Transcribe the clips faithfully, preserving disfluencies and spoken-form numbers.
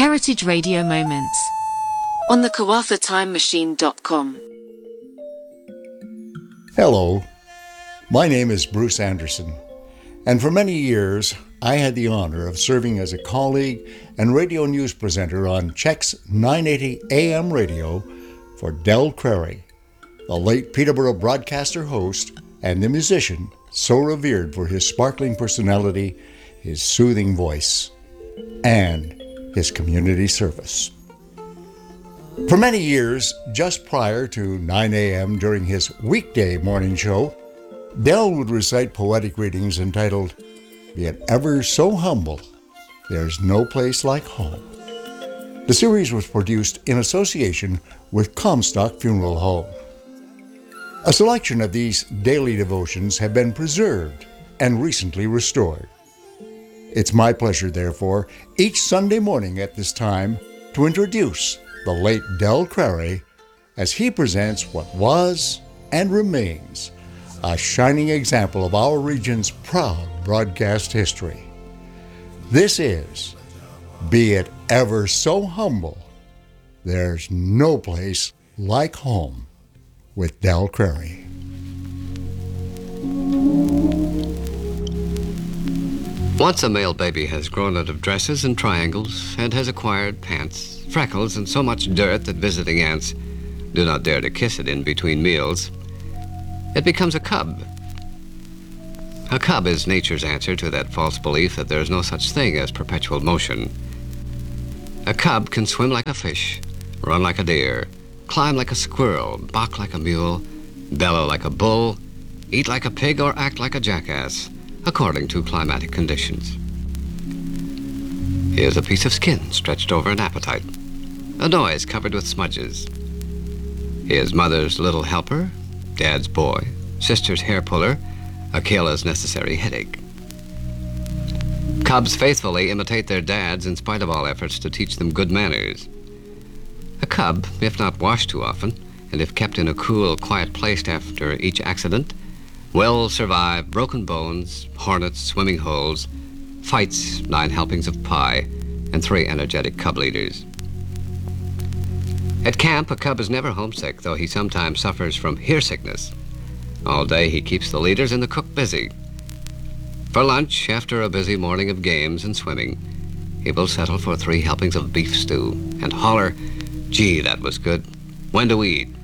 Heritage Radio Moments on the Kawartha Time Machine dot com. Hello, my name is Bruce Anderson, and for many years I had the honor of serving as a colleague and radio news presenter on Check's nine eighty A M radio for Del Crary, the late Peterborough broadcaster, host, and the musician so revered for his sparkling personality, his soothing voice, and his community service. For many years, just prior to nine a.m. during his weekday morning show, Del would recite poetic readings entitled, "Be It Ever So Humble, There's No Place Like Home." The series was produced in association with Comstock Funeral Home. A selection of these daily devotions have been preserved and recently restored. It's my pleasure, therefore, each Sunday morning at this time to introduce the late Del Crary as he presents what was and remains a shining example of our region's proud broadcast history. This is Be It Ever So Humble, There's No Place Like Home with Del Crary. Once a male baby has grown out of dresses and triangles and has acquired pants, freckles, and so much dirt that visiting aunts do not dare to kiss it in between meals, it becomes a cub. A cub is nature's answer to that false belief that there is no such thing as perpetual motion. A cub can swim like a fish, run like a deer, climb like a squirrel, balk like a mule, bellow like a bull, eat like a pig, or act like a jackass, according to climatic conditions. Here's a piece of skin stretched over an appetite, a noise covered with smudges. Here's mother's little helper, dad's boy, sister's hair puller, Akela's necessary headache. Cubs faithfully imitate their dads in spite of all efforts to teach them good manners. A cub, if not washed too often, and if kept in a cool, quiet place after each accident, will survive broken bones, hornets, swimming holes, fights, nine helpings of pie, and three energetic cub leaders. At camp, a cub is never homesick, though he sometimes suffers from hear sickness. All day he keeps the leaders and the cook busy. For lunch, after a busy morning of games and swimming, he will settle for three helpings of beef stew and holler, "Gee, that was good. When do we eat?"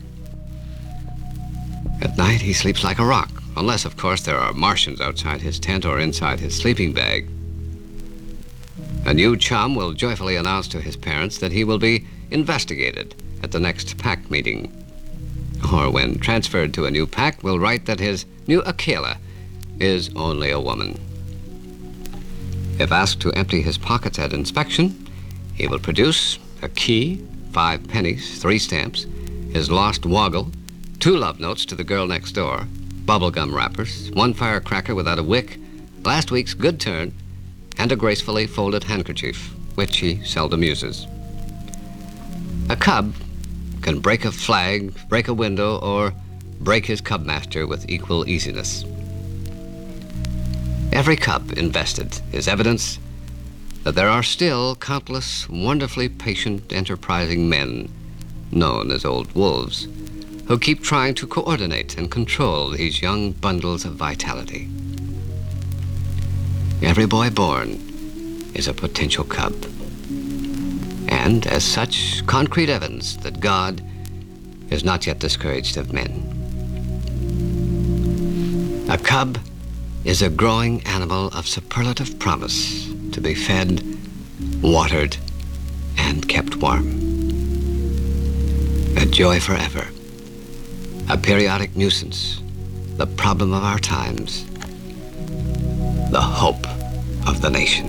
At night, he sleeps like a rock, unless, of course, there are Martians outside his tent or inside his sleeping bag. A new chum will joyfully announce to his parents that he will be investigated at the next pack meeting. Or when transferred to a new pack, will write that his new Akela is only a woman. If asked to empty his pockets at inspection, he will produce a key, five pennies, three stamps, his lost woggle, two love notes to the girl next door, bubblegum wrappers, one firecracker without a wick, last week's good turn, and a gracefully folded handkerchief, which he seldom uses. A cub can break a flag, break a window, or break his cub master with equal easiness. Every cub invested is evidence that there are still countless wonderfully patient, enterprising men, known as old wolves, who keep trying to coordinate and control these young bundles of vitality. Every boy born is a potential cub, and as such, concrete evidence that God is not yet discouraged of men. A cub is a growing animal of superlative promise to be fed, watered, and kept warm. A joy forever. A periodic nuisance, the problem of our times, the hope of the nation.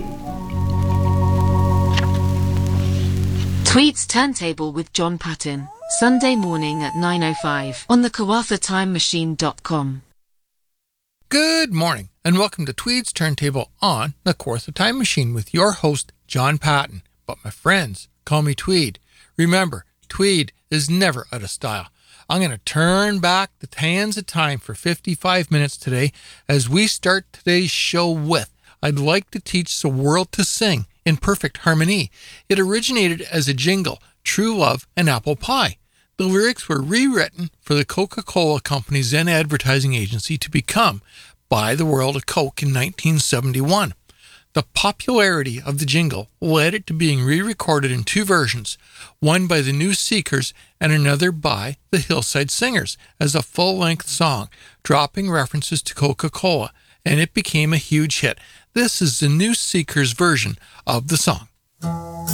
Tweets Turntable with John Patton, Sunday morning at nine oh five on the Kawartha Time Machine dot com. Good morning, and welcome to Tweed's Turntable on the Kawartha Time Machine with your host, John Patton. But my friends, call me Tweed. Remember, Tweed is never out of style. I'm going to turn back the hands of time for fifty-five minutes today as we start today's show with I'd like to teach the world to sing in perfect harmony. It originated as a jingle, True Love and Apple Pie. The lyrics were rewritten for the Coca-Cola Company's then advertising agency to become Buy the World a Coke in nineteen seventy-one. The popularity of the jingle led it to being re-recorded in two versions, one by the New Seekers and another by the Hillside Singers as a full-length song, dropping references to Coca-Cola, and it became a huge hit. This is the New Seekers version of the song.